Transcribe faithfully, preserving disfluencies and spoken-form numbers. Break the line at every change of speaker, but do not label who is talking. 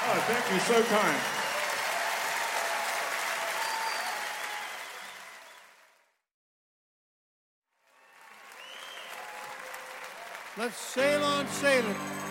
Oh, thank you, so kind.
Let's sail on, sail it.